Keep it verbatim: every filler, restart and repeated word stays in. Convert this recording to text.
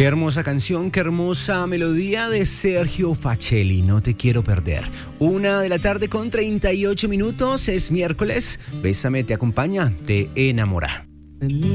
Qué hermosa canción, qué hermosa melodía de Sergio Facelli, No te quiero perder. Una de la tarde con treinta y ocho minutos, es miércoles. Bésame te acompaña, te enamora.